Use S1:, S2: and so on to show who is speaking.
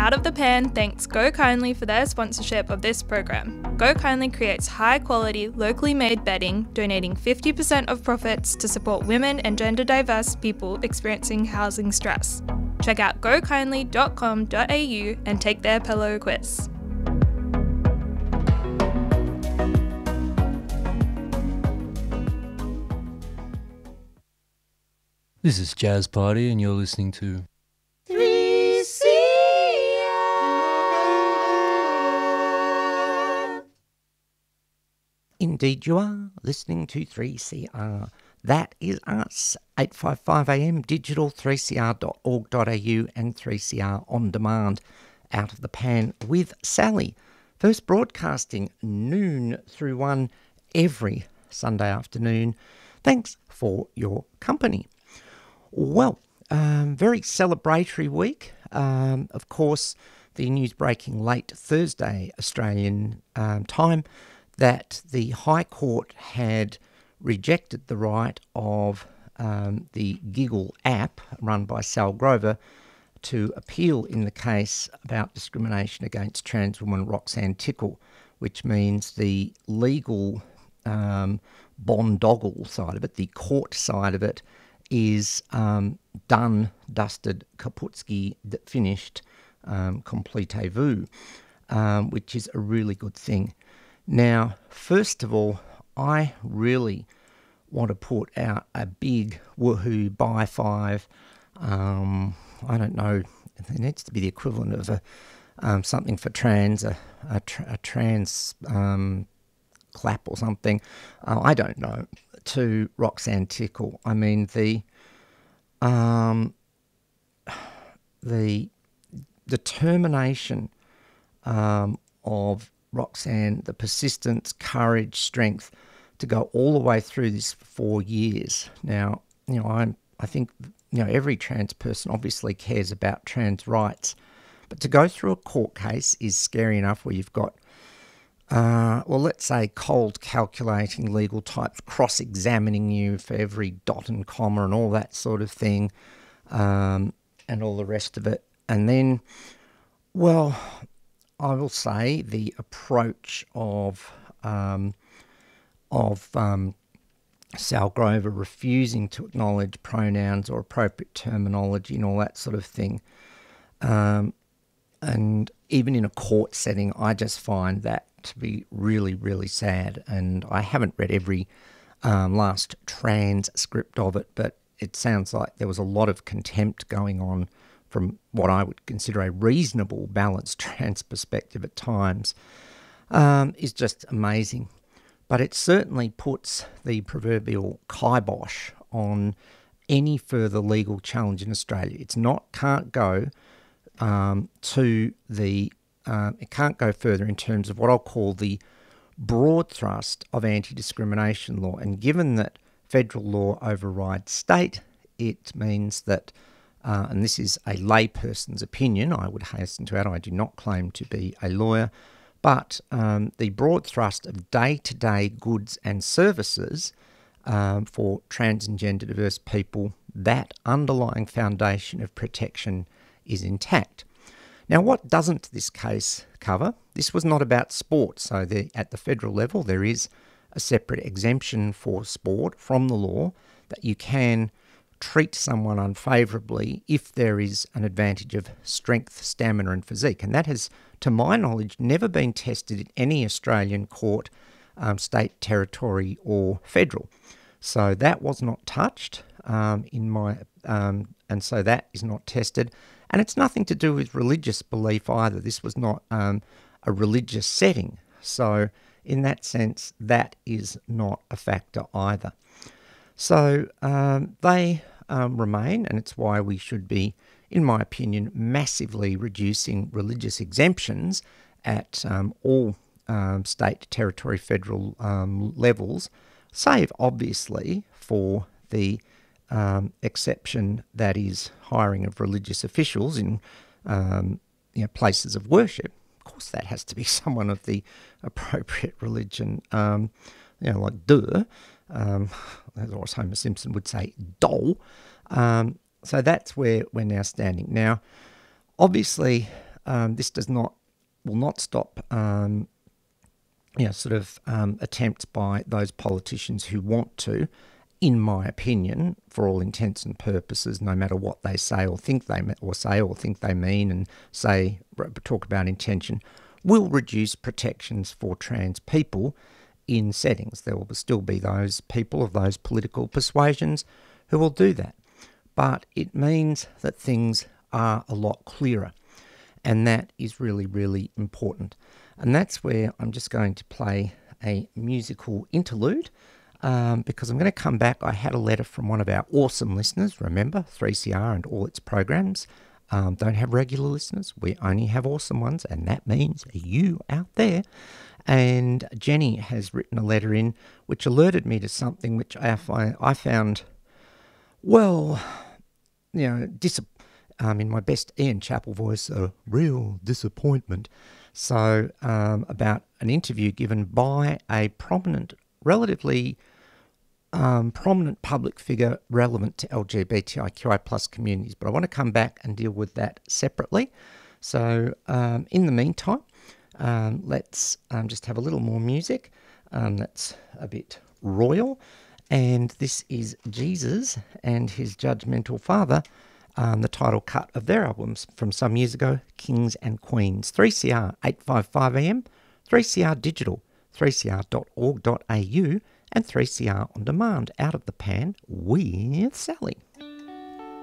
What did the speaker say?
S1: Out of the Pan thanks Go Kindly for their sponsorship of this program. Go Kindly creates high-quality, locally made bedding, donating 50% of profits to support women and gender-diverse people experiencing housing stress. Check out gokindly.com.au and take their pillow quiz.
S2: This is Jazz Party and you're listening to
S3: 3CR. Indeed you are listening to 3CR. That is us, 855 AM digital, 3cr.org.au and 3CR on demand. Out of the Pan with Sally. First broadcasting noon through 1 every Sunday afternoon. Thanks for your company. Well, very celebratory week. Of course, the news breaking late Thursday Australian time that the High Court had rejected the right of the Giggle app run by Sal Grover to appeal in the case about discrimination against trans woman Roxanne Tickle, which means the legal bondoggle side of it, the court side of it, is done, dusted, kaputski, finished, completez-vous, which is a really good thing. Now, first of all, I really want to put out a big woohoo by five. I don't know, there needs to be the equivalent of something for trans, a trans clap or something. I don't know. To Roxanne Tickle. I mean, the determination of Roxanne, the persistence, courage, strength to go all the way through this for 4 years. Now, I think every trans person obviously cares about trans rights, but to go through a court case is scary enough where you've got let's say cold calculating legal types cross-examining you for every dot and comma and all that sort of thing, and all the rest of it. And then, well, I will say the approach of Sal Grover refusing to acknowledge pronouns or appropriate terminology and all that sort of thing. And even in a court setting, I just find that to be really, really sad. And I haven't read every last transcript of it, but it sounds like there was a lot of contempt going on from what I would consider a reasonable, balanced trans perspective at times, is just amazing. But it certainly puts the proverbial kibosh on any further legal challenge in Australia. Can't go it can't go further in terms of what I'll call the broad thrust of anti-discrimination law. And given that federal law overrides state, it means that, and this is a layperson's opinion, I would hasten to add, I do not claim to be a lawyer, but the broad thrust of day-to-day goods and services for trans and gender diverse people, that underlying foundation of protection is intact. Now, what doesn't this case cover? This was not about sport, so at the federal level there is a separate exemption for sport from the law that you can treat someone unfavourably if there is an advantage of strength, stamina and physique. And that has, to my knowledge, never been tested in any Australian court, state, territory or federal. So that was not touched and so that is not tested. And it's nothing to do with religious belief either. This was not a religious setting. So in that sense, that is not a factor either. So they remain, and it's why we should be, in my opinion, massively reducing religious exemptions at all state, territory, federal levels, save obviously for the exception that is hiring of religious officials in places of worship. Of course, that has to be someone of the appropriate religion, like duh, or as Homer Simpson would say, dole. So that's where we're now standing. Now, obviously, this will not stop attempts by those politicians who want to, in my opinion, for all intents and purposes, no matter what they say or think they mean and talk about intention, will reduce protections for trans people in settings. There will still be those people of those political persuasions who will do that. But it means that things are a lot clearer. And that is really, really important. And that's where I'm just going to play a musical interlude because I'm going to come back. I had a letter from one of our awesome listeners. Remember, 3CR and all its programs don't have regular listeners. We only have awesome ones, and that means you out there. And Jenny has written a letter in which alerted me to something which I found, well, in my best Ian Chappell voice, a real disappointment. So about an interview given by a relatively prominent public figure relevant to LGBTIQI plus communities. But I want to come back and deal with that separately. So in the meantime, let's just have a little more music that's a bit royal. And this is Jesus and his Judgmental Father, the title cut of their albums from some years ago, Kings and Queens. 3CR 855 AM, 3CR Digital, 3cr.org.au, and 3CR On Demand, Out of the Pan with Sally.